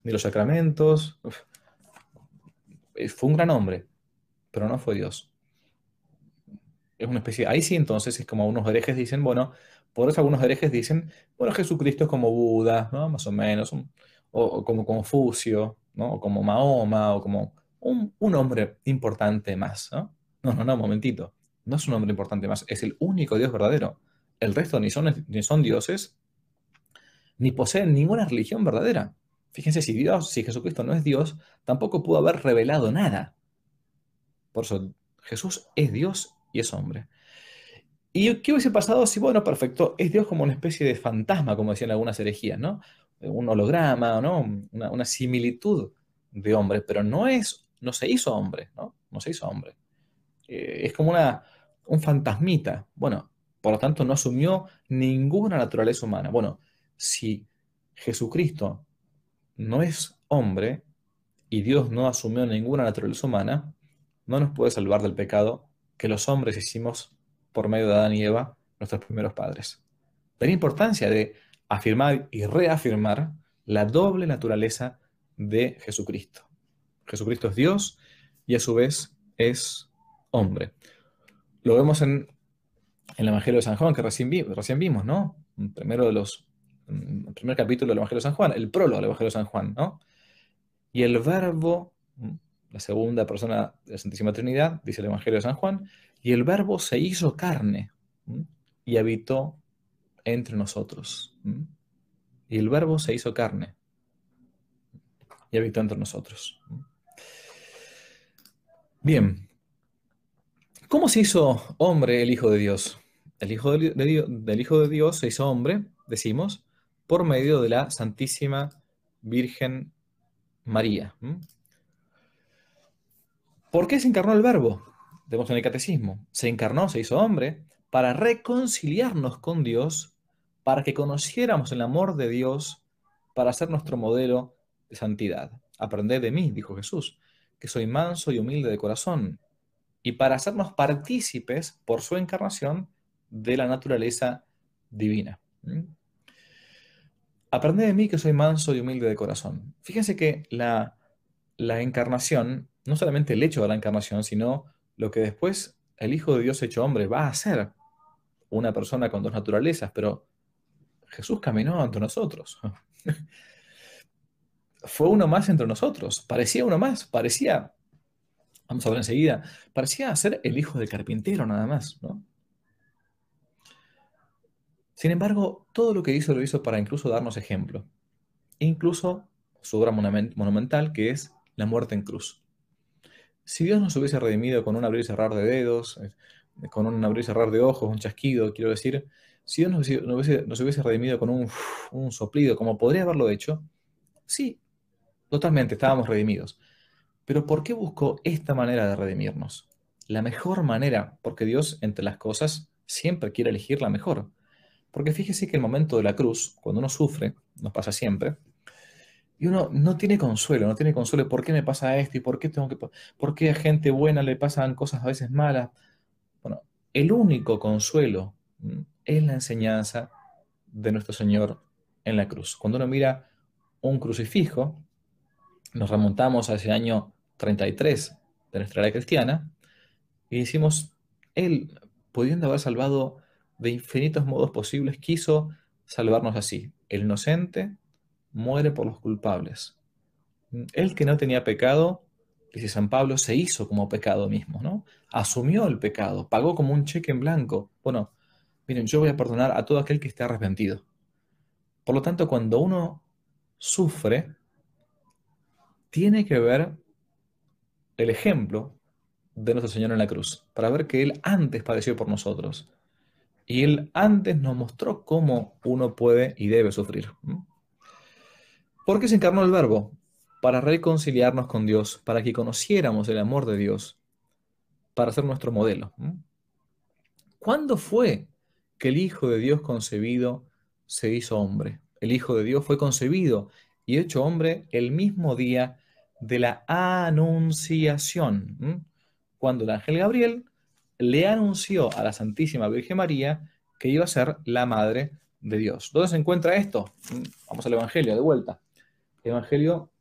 ni los sacramentos. Fue un gran hombre, pero no fue Dios. Es una especie, ahí sí entonces es como unos herejes dicen, bueno, por eso algunos herejes dicen, bueno, Jesucristo es como Buda, ¿no? Más o menos, o como Confucio, ¿no? O como Mahoma, o como un hombre importante más, ¿no? No, no, no, un momentito. No es un hombre importante más, es el único Dios verdadero. El resto ni son dioses, ni poseen ninguna religión verdadera. Fíjense, si Jesucristo no es Dios, tampoco pudo haber revelado nada. Por eso, Jesús es Dios y es hombre. ¿Y qué hubiese pasado si, bueno, perfecto, es Dios como una especie de fantasma, como decían algunas herejías, ¿no? Un holograma, ¿no? Una similitud de hombre, pero no se hizo hombre, ¿no? No se hizo hombre. Es como un fantasmita. Bueno, por lo tanto, no asumió ninguna naturaleza humana. Bueno, si Jesucristo no es hombre y Dios no asumió ninguna naturaleza humana, no nos puede salvar del pecado que los hombres hicimos por medio de Adán y Eva, nuestros primeros padres. De la importancia de afirmar y reafirmar la doble naturaleza de Jesucristo. Jesucristo es Dios y a su vez es hombre. Lo vemos en el Evangelio de San Juan, que recién vimos, ¿no? El primer capítulo del Evangelio de San Juan, el prólogo del Evangelio de San Juan, ¿no? Y el Verbo, la segunda persona de la Santísima Trinidad, dice el Evangelio de San Juan, y el Verbo se hizo carne y habitó entre nosotros. Y el Verbo se hizo carne y habitó entre nosotros. Bien, ¿cómo se hizo hombre el Hijo de Dios? El Hijo del Hijo de Dios se hizo hombre, decimos, por medio de la Santísima Virgen María. ¿Por qué se encarnó el Verbo? Vemos en el Catecismo. Se encarnó, se hizo hombre, para reconciliarnos con Dios, para que conociéramos el amor de Dios, para ser nuestro modelo de santidad. Aprended de mí, dijo Jesús, que soy manso y humilde de corazón, y para hacernos partícipes por su encarnación de la naturaleza divina. Aprended de mí que soy manso y humilde de corazón. Fíjense que la encarnación, no solamente el hecho de la encarnación, sino lo que después el Hijo de Dios hecho hombre va a ser una persona con dos naturalezas, pero Jesús caminó entre nosotros. Fue uno más entre nosotros. Parecía uno más, vamos a ver enseguida, parecía ser el hijo del carpintero nada más, ¿no? Sin embargo, todo lo que hizo lo hizo para incluso darnos ejemplo. Incluso su obra monumental, que es la muerte en cruz. Si Dios nos hubiese redimido con un abrir y cerrar de dedos, con un abrir y cerrar de ojos, un chasquido, quiero decir, si Dios nos hubiese redimido con un soplido, como podría haberlo hecho, sí, totalmente, estábamos redimidos. Pero ¿por qué buscó esta manera de redimirnos? La mejor manera, porque Dios entre las cosas siempre quiere elegir la mejor. Porque fíjese que el momento de la cruz, cuando uno sufre, nos pasa siempre, y uno no tiene consuelo, ¿por qué me pasa esto? ¿Y por qué a gente buena le pasan cosas a veces malas? Bueno, el único consuelo es la enseñanza de nuestro Señor en la cruz. Cuando uno mira un crucifijo, nos remontamos a ese año 33 de nuestra era cristiana y decimos, Él, pudiendo haber salvado de infinitos modos posibles, quiso salvarnos así. El inocente muere por los culpables. El que no tenía pecado, dice San Pablo, se hizo como pecado mismo, ¿no? Asumió el pecado, pagó como un cheque en blanco. Bueno, miren, yo voy a perdonar a todo aquel que esté arrepentido. Por lo tanto, cuando uno sufre, tiene que ver el ejemplo de nuestro Señor en la cruz, para ver que Él antes padeció por nosotros. Y Él antes nos mostró cómo uno puede y debe sufrir. ¿Por qué se encarnó el Verbo? Para reconciliarnos con Dios, para que conociéramos el amor de Dios, para ser nuestro modelo. ¿Cuándo fue que el Hijo de Dios concebido se hizo hombre? El Hijo de Dios fue concebido y hecho hombre el mismo día de la Anunciación, cuando el ángel Gabriel le anunció a la Santísima Virgen María que iba a ser la madre de Dios. ¿Dónde se encuentra esto? Vamos al Evangelio de vuelta. Evangelio